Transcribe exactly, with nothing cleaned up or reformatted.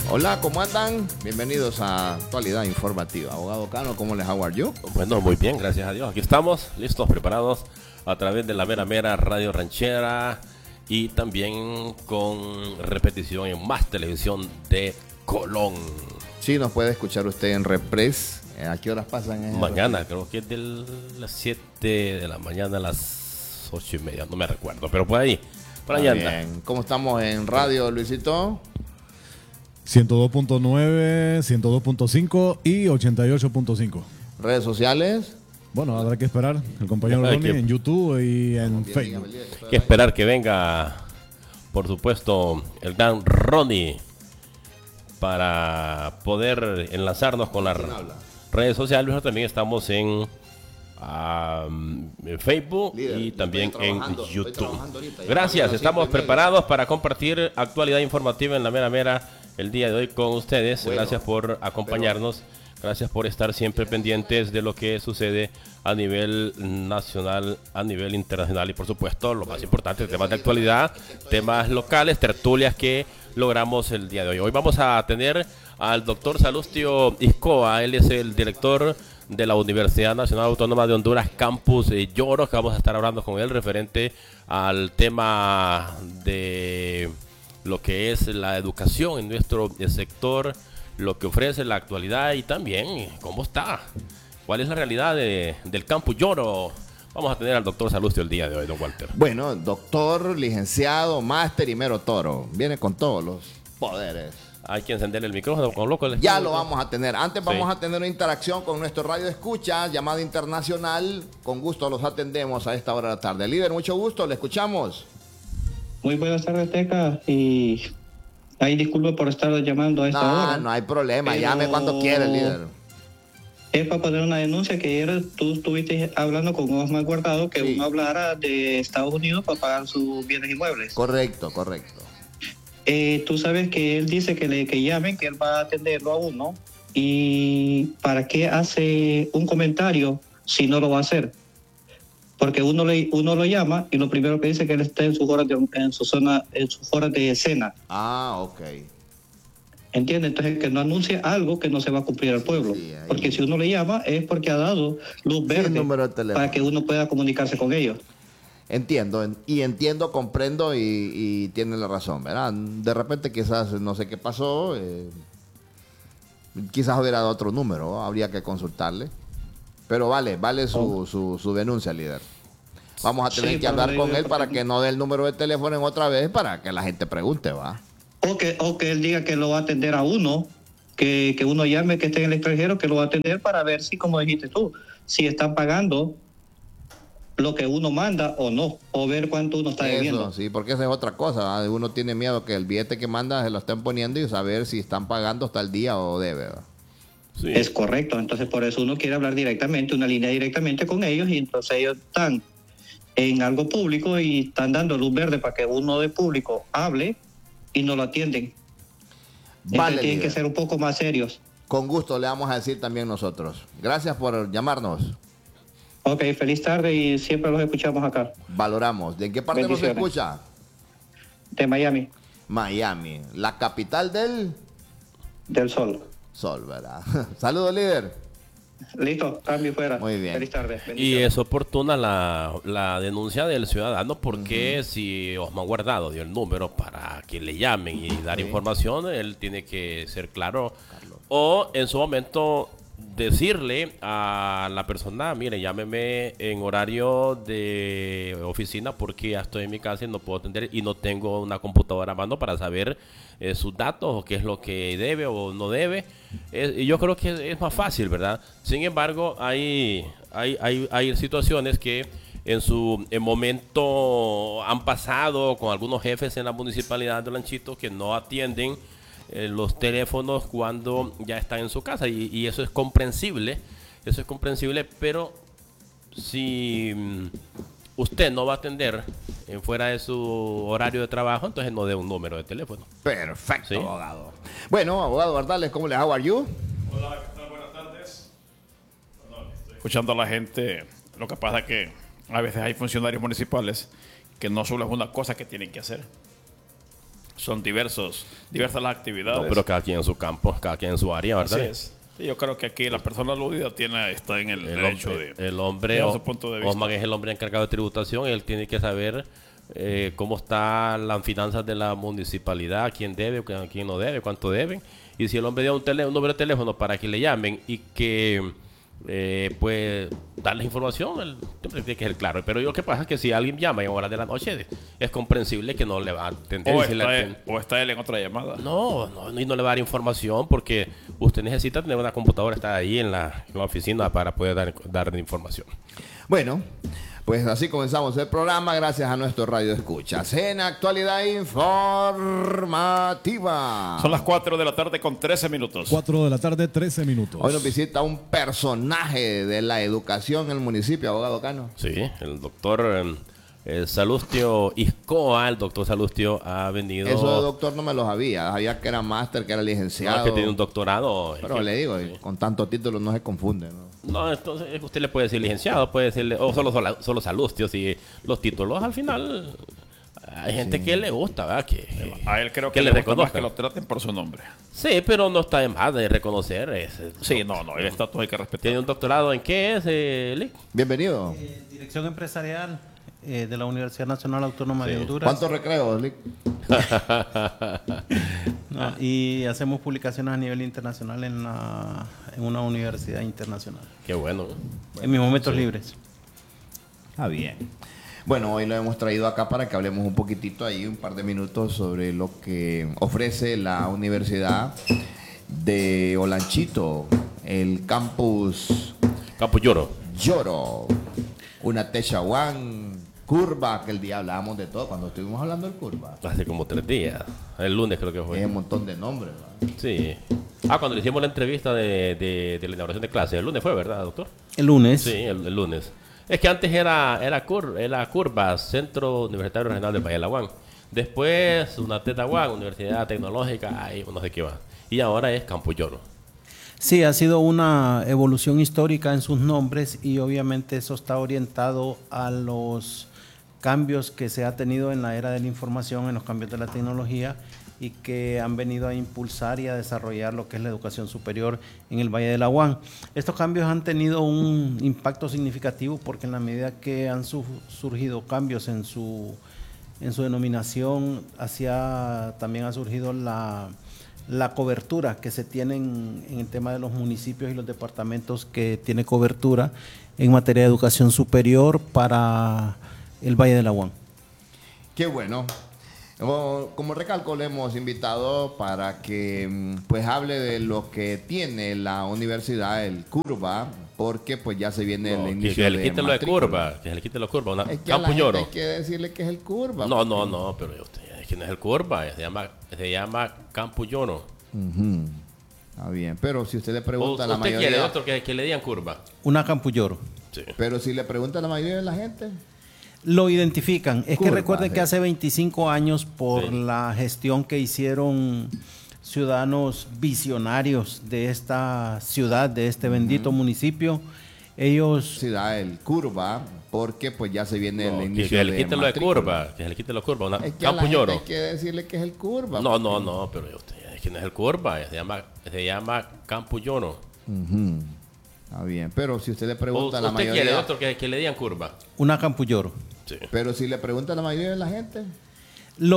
Hola, ¿cómo andan? Bienvenidos a Actualidad Informativa. Abogado Cano, ¿cómo les hago yo? Bueno, muy bien, gracias a Dios. Aquí estamos, listos, preparados a través de la Mera Mera Radio Ranchera y también con repetición en Más Televisión de Colón. Sí, nos puede escuchar usted en Repres. ¿A qué horas pasan? En Mañana, creo que es de las siete de la mañana a las ocho y media, no me recuerdo, pero por ahí, por ahí anda. Bien. ¿Cómo estamos en radio, Luisito? ciento dos punto nueve, ciento dos punto cinco y ochenta y ocho punto cinco. ¿Redes sociales? Bueno, habrá que esperar. El compañero Hay Ronnie que- en YouTube y en Facebook. Hay que esperar que venga, por supuesto, el gran Ronnie para poder enlazarnos con las redes sociales. Pero también estamos en, um, en Facebook Líder, y yo también estoy en trabajando, estoy YouTube. trabajando ahorita, ya Gracias, son las estamos cinco y media. preparados para compartir actualidad informativa en la Mera Mera el día de hoy con ustedes. Bueno, Gracias por acompañarnos. Gracias por estar siempre pendientes de lo que sucede a nivel nacional, a nivel internacional y por supuesto lo más importante, temas de actualidad, temas locales, tertulias que logramos el día de hoy. Hoy vamos a tener al doctor Salustio Iscoa. Él es el director de la Universidad Nacional Autónoma de Honduras, Campus eh, Lloros, que vamos a estar hablando con él referente al tema de lo que es la educación en nuestro eh, sector, lo que ofrece la actualidad y también cómo está, cuál es la realidad de, del Campus Lloro. Vamos a tener al doctor Salustio el día de hoy, don Walter. Bueno, doctor, licenciado, máster y mero toro. Viene con todos los poderes. Hay que encenderle el micrófono con loco. Ya lo vamos a tener. Antes vamos Sí. a tener una interacción con nuestro radio escucha, llamada internacional. Con gusto los atendemos a esta hora de la tarde. Líder, mucho gusto, le escuchamos. Muy buenas tardes, Teca, y ahí disculpe por estar llamando a esta No, hora. no hay problema, Pero llame cuando quiera, líder. Es para poner una denuncia que ayer tú estuviste hablando con Osmar Guardado que Sí. uno hablara de Estados Unidos para pagar sus bienes inmuebles. Correcto, correcto. Eh, tú sabes que él dice que le que llamen, que él va a atenderlo a uno. ¿Y para qué hace un comentario si no lo va a hacer? Porque uno le, uno lo llama y lo primero que dice es que él está en sus horas de, en su zona, en sus horas de cena. Ah, ok. ¿Entiende? Entonces que no anuncie algo que no se va a cumplir al pueblo. Sí, ahí. Porque si uno le llama es porque ha dado luz Sí, verde el número de teléfono. para que uno pueda comunicarse con ellos. Entiendo, en- y entiendo, comprendo y, y tiene la razón, ¿verdad? De repente quizás no sé qué pasó, eh, quizás hubiera dado otro número, ¿no? Habría que consultarle. Pero vale, vale su, su, su denuncia, líder. Vamos a tener Sí, que hablar pero con le- él para que no dé el número de teléfono en otra vez para que la gente pregunte, ¿va? O que, o que él diga que lo va a atender a uno, que, que uno llame que esté en el extranjero, que lo va a atender para ver si, como dijiste tú, si están pagando lo que uno manda o no, o ver cuánto uno está debiendo. Eso, sí, porque esa es otra cosa, ¿va? Uno tiene miedo que el billete que manda se lo estén poniendo y saber si están pagando hasta el día o debe, ¿va? Sí. Es correcto, entonces por eso uno quiere hablar directamente, una línea directamente con ellos, y entonces ellos están en algo público y están dando luz verde para que uno de público hable y no lo atienden. Entonces Vale, tienen que líder. ser un poco más serios. Con gusto le vamos a decir también nosotros. Gracias por llamarnos. Ok, feliz tarde y siempre los escuchamos acá, Valoramos. ¿De qué parte nos Bendiciones. escucha? de Miami, Miami, la capital del del Sol. sol, ¿verdad? Saludos, líder. Listo, cambio fuera. Muy bien. Feliz tarde. Y Bendiciones. es oportuna la, la denuncia del ciudadano porque si Osman Guardado dio el número para que le llamen y dar Sí. información, él tiene que ser claro. O en su momento decirle a la persona, mire, llámeme en horario de oficina porque ya estoy en mi casa y no puedo atender y no tengo una computadora a mano para saber eh, sus datos o qué es lo que debe o no debe. Es- y yo creo que es, es más fácil, ¿verdad? Sin embargo, hay, hay, hay, hay situaciones que en su en momento han pasado con algunos jefes en la municipalidad de Lanchito que no atienden eh, los teléfonos cuando ya están en su casa y, y eso es comprensible, eso es comprensible, pero si mm, usted no va a atender en fuera de su horario de trabajo, entonces no dé un número de teléfono. Perfecto, Sí. abogado. Bueno, abogado Bardales, ¿cómo les hago? ¿Are you? Hola, ¿qué tal? Buenas tardes. Perdón, estoy escuchando a la gente. Lo que pasa es que a veces hay funcionarios municipales que no solo es una cosa que tienen que hacer. son diversos, diversas las actividades. No, pero cada quien en su campo, cada quien en su área, ¿verdad? Así es. Sí, yo creo que aquí la persona aludida tiene, está en el, El derecho hombre, de el hombre de dar o- su punto de vista. Osman es el hombre encargado de tributación, él tiene que saber eh, cómo están las finanzas de la municipalidad, quién debe, quién no debe, cuánto deben. Y si el hombre dio un, tele, un número de teléfono para que le llamen y que eh, pues darles información, él siempre tiene que ser claro. Pero yo lo que pasa es que si alguien llama en horas de la noche, es comprensible que no le va a atender. O Y si le está, aten- él, o está él en otra llamada. no, no, y no le va a dar información porque usted necesita tener una computadora, estar ahí en la, en la oficina para poder dar, dar información. Bueno, pues así comenzamos el programa gracias a nuestro radio escuchas en Actualidad Informativa. Son las cuatro de la tarde con trece minutos. cuatro de la tarde, trece minutos. Hoy nos visita un personaje de la educación en el municipio, abogado Cano. Sí, el doctor eh, eh, Salustio Iscoa, el doctor Salustio ha venido... Eso de doctor no me lo sabía. Sabía que era máster, que era no, licenciado. es que tiene un doctorado. Pero que- le digo, con tantos títulos no se confunde, ¿no? No, entonces usted le puede decir licenciado, puede decirle, o solo, solo, solo Salustio, si los títulos al final... Hay gente que le gusta, ¿verdad? Que, A él creo que, que le le gusta más que reconozcan. lo traten por su nombre. Sí, pero no está de más de reconocer. ese- Sí, no, no, el estatus hay que respetar. Tiene un doctorado en qué es, eh, Lick? Bienvenido. Eh, Dirección Empresarial eh, de la Universidad Nacional Autónoma de Honduras. ¿Cuántos recreos, Lick? No, y hacemos publicaciones a nivel internacional en, la, en una universidad internacional. Qué bueno. En mis momentos libres. Ah, bien. Bueno, hoy lo hemos traído acá para que hablemos un poquitito ahí, un par de minutos sobre lo que ofrece la Universidad de Olanchito, el campus Capulloro. Lloro, una Techahuán, curva, que el día hablábamos de todo cuando estuvimos hablando del curva. Hace como tres días. El lunes creo que Es fue. un montón de nombres, ¿verdad? Sí. Ah, cuando le hicimos la entrevista de, de, de la inauguración de clase. El lunes fue, ¿verdad, doctor? El lunes. Sí, el, el lunes. Es que antes era, era, cur, era Curva, Centro Universitario Regional del Valle de Laguán. Después una Tetahuán, Universidad Tecnológica, ahí no sé qué va. Y ahora es Campulloro. Sí, ha sido una evolución histórica en sus nombres y obviamente eso está orientado a los cambios que se ha tenido en la era de la información, en los cambios de la tecnología y que han venido a impulsar y a desarrollar lo que es la educación superior en el Valle de Laguán. Estos cambios han tenido un impacto significativo porque en la medida que han su- surgido cambios en su, en su denominación, hacia, también ha surgido la, la cobertura que se tiene en, en el tema de los municipios y los departamentos que tiene cobertura en materia de educación superior para el Valle de Laguán. Qué bueno. Como, como recalco, le hemos invitado para que mm, pues hable de lo que tiene la universidad, el curva, porque pues ya se viene No, el que, inicio que le de quite lo de matrícula. Curva. Que se le quite lo de Curva. Una, Es que a la gente Campulloro. hay que decirle que es el curva. No, no, no, pero usted, es que no es el Curva. Se llama, se llama Campulloro. Ujú. Está bien, pero si usted le pregunta a la ¿Usted mayoría, quiere, doctor, que, que le digan Curva? Una Campulloro. Sí. pero si le pregunta a la mayoría de la gente, Lo identifican. Es Curva, que recuerden sí. que hace veinticinco años, por Sí. la gestión que hicieron ciudadanos visionarios de esta ciudad, de este bendito municipio, ellos si da el curva, porque pues ya se viene No, el que, inicio que le de quite lo de matrícula. Curva. Que se le quite lo de Curva. Una, Es que a la gente Campulloro. hay que decirle que es el curva. No, no, no, pero usted, es que no es el Curva. Se llama, se llama Campulloro. Ujú. Está bien, pero si usted le pregunta a la ¿Usted mayoría, quiere, doctor, que, que le digan Curva? una Campulloro. Sí. pero si le pregunta a la mayoría de la gente,